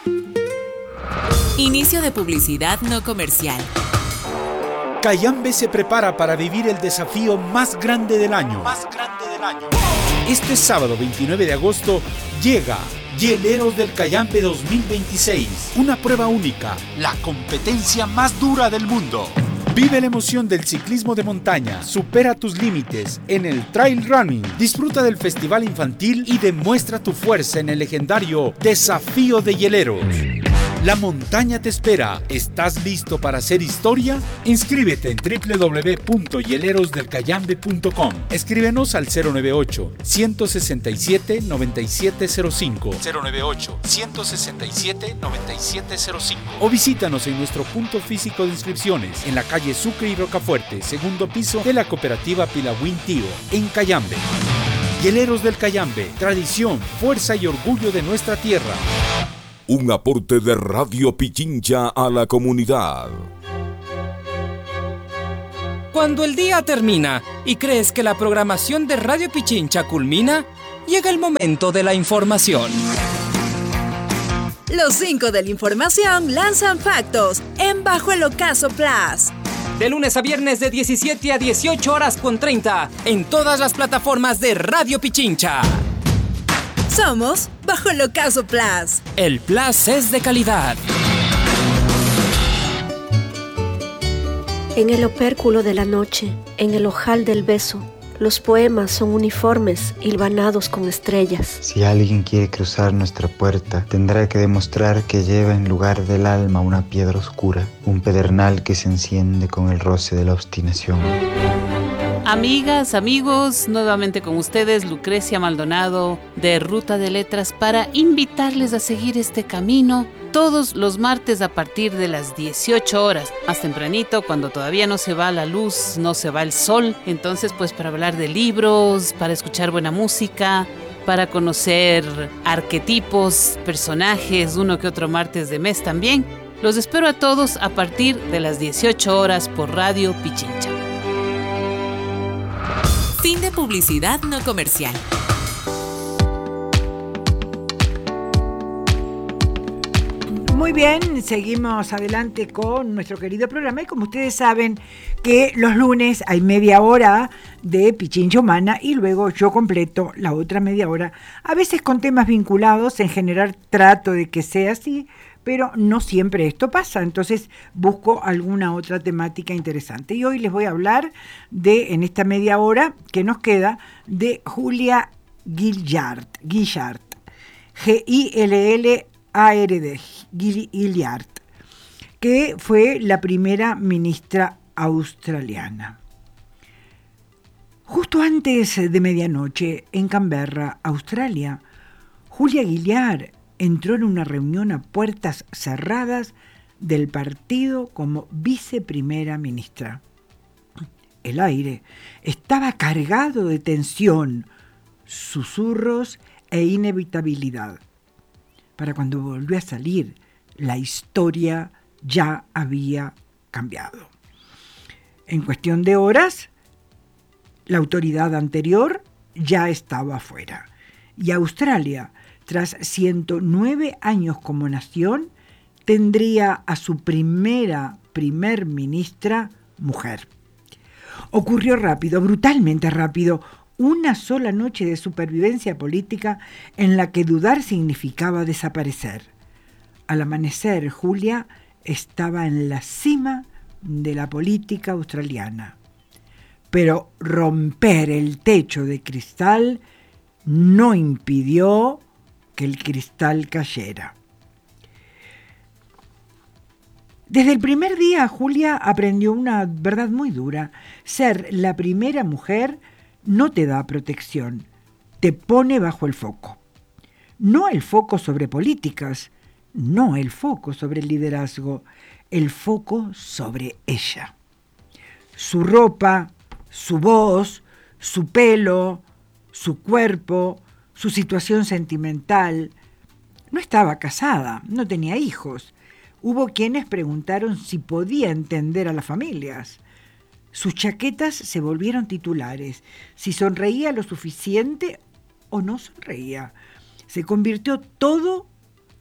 Inicio de publicidad no comercial. Cayambe se prepara para vivir el desafío más grande del año. Este sábado 29 de agosto llega Hieleros del Cayambe 2026. Una prueba única, la competencia más dura del mundo. Vive la emoción del ciclismo de montaña, supera tus límites en el trail running, disfruta del festival infantil y demuestra tu fuerza en el legendario Desafío de Hieleros. La montaña te espera. ¿Estás listo para hacer historia? Inscríbete en www.hielerosdelcayambe.com. Escríbenos al 098-167-9705. 098-167-9705. O visítanos en nuestro punto físico de inscripciones en la calle Sucre y Rocafuerte, segundo piso de la cooperativa Pilagüín Tío, en Cayambe. Hieleros del Cayambe, tradición, fuerza y orgullo de nuestra tierra. Un aporte de Radio Pichincha a la comunidad. Cuando el día termina y crees que la programación de Radio Pichincha culmina, llega el momento de la información. Los 5 de la información lanzan factos en Bajo el Ocaso Plus. De lunes a viernes de 17 a 18 horas con 30 en todas las plataformas de Radio Pichincha. Somos Bajo el Ocaso Plus. El Plus es de calidad. En el opérculo de la noche, en el ojal del beso, los poemas son uniformes hilvanados con estrellas. Si alguien quiere cruzar nuestra puerta, tendrá que demostrar que lleva en lugar del alma una piedra oscura, un pedernal que se enciende con el roce de la obstinación. Amigas, amigos, nuevamente con ustedes Lucrecia Maldonado de Ruta de Letras para invitarles a seguir este camino todos los martes a partir de las 18 horas, más tempranito, cuando todavía no se va la luz, no se va el sol. Entonces, pues para hablar de libros, para escuchar buena música, para conocer arquetipos, personajes, uno que otro martes de mes también. Los espero a todos a partir de las 18 horas por Radio Pichincha. Fin de publicidad no comercial. Muy bien, seguimos adelante con nuestro querido programa y como ustedes saben que los lunes hay media hora de Pichincha Humana y luego yo completo la otra media hora, a veces con temas vinculados, en general trato de que sea así, pero no siempre esto pasa, entonces busco alguna otra temática interesante. Y hoy les voy a hablar en esta media hora que nos queda, de Julia Gilliard, G-I-L-L-A-R-D, Gilliard, que fue la primera ministra australiana. Justo antes de medianoche, en Canberra, Australia, Julia Gilliard entró en una reunión a puertas cerradas del partido como viceprimera ministra. El aire estaba cargado de tensión, susurros e inevitabilidad. Para cuando volvió a salir, la historia ya había cambiado. En cuestión de horas, la autoridad anterior ya estaba fuera. Y Australia, tras 109 años como nación, tendría a su primer ministra mujer. Ocurrió rápido, brutalmente rápido, una sola noche de supervivencia política en la que dudar significaba desaparecer. Al amanecer, Julia estaba en la cima de la política australiana. Pero romper el techo de cristal no impidió que el cristal cayera. Desde el primer día, Julia aprendió una verdad muy dura. Ser la primera mujer no te da protección, te pone bajo el foco. No el foco sobre políticas, no el foco sobre el liderazgo, el foco sobre ella. Su ropa, su voz, su pelo, su cuerpo, su situación sentimental. No estaba casada, no tenía hijos. Hubo quienes preguntaron si podía entender a las familias. Sus chaquetas se volvieron titulares, si sonreía lo suficiente o no sonreía. Se convirtió todo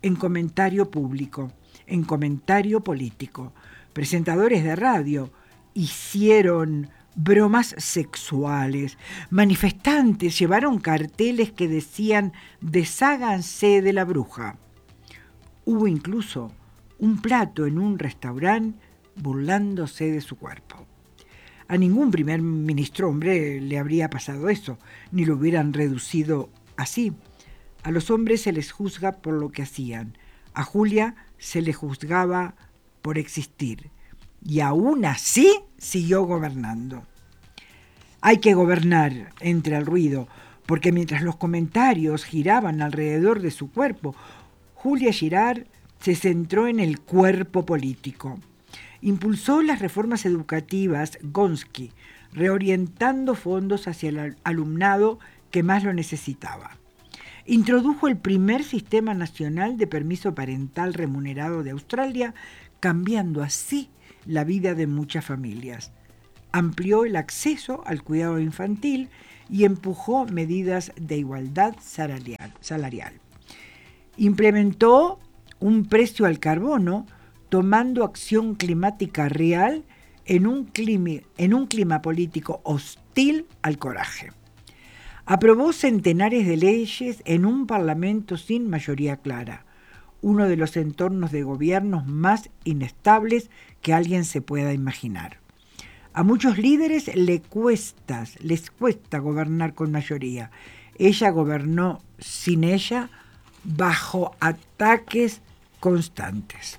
en comentario público, en comentario político. Presentadores de radio hicieron bromas sexuales. Manifestantes llevaron carteles que decían «Desháganse de la bruja». Hubo incluso un plato en un restaurante burlándose de su cuerpo. A ningún primer ministro hombre le habría pasado eso, ni lo hubieran reducido así. A los hombres se les juzga por lo que hacían. A Julia se le juzgaba por existir. Y aún así siguió gobernando. Hay que gobernar entre el ruido, porque mientras los comentarios giraban alrededor de su cuerpo, Julia Girard se centró en el cuerpo político. Impulsó las reformas educativas Gonski, reorientando fondos hacia el alumnado que más lo necesitaba. Introdujo el primer sistema nacional de permiso parental remunerado de Australia, cambiando así la vida de muchas familias. Amplió el acceso al cuidado infantil y empujó medidas de igualdad salarial. Implementó un precio al carbono, tomando acción climática real en un clima político hostil al coraje. Aprobó centenares de leyes en un parlamento sin mayoría clara, uno de los entornos de gobiernos más inestables que alguien se pueda imaginar. A muchos líderes les cuesta gobernar con mayoría. Ella gobernó sin ella bajo ataques constantes.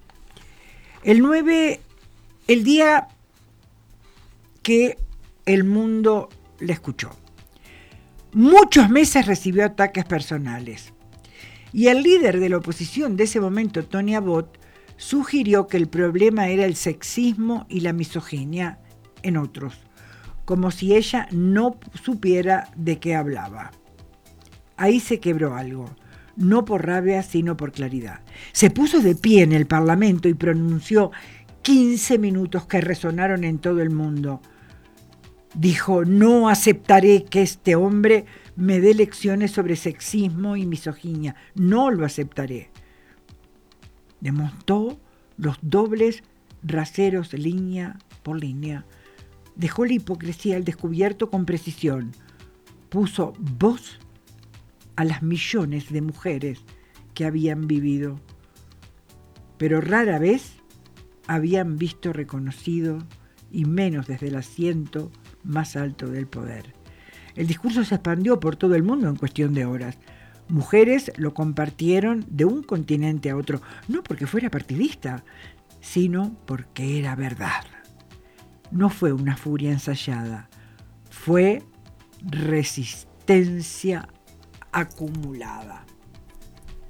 El día que el mundo le escuchó. Muchos meses recibió ataques personales. Y el líder de la oposición de ese momento, Tony Abbott, sugirió que el problema era el sexismo y la misoginia en otros, como si ella no supiera de qué hablaba. Ahí se quebró algo, no por rabia, sino por claridad. Se puso de pie en el Parlamento y pronunció 15 minutos que resonaron en todo el mundo. Dijo: no aceptaré que este hombre me dé lecciones sobre sexismo y misoginia. No lo aceptaré. Demostró los dobles raseros línea por línea. Dejó la hipocresía al descubierto con precisión. Puso voz a las millones de mujeres que habían vivido, pero rara vez habían visto reconocido, y menos desde el asiento más alto del poder. El discurso se expandió por todo el mundo en cuestión de horas. Mujeres lo compartieron de un continente a otro, no porque fuera partidista, sino porque era verdad. No fue una furia ensayada, fue resistencia acumulada.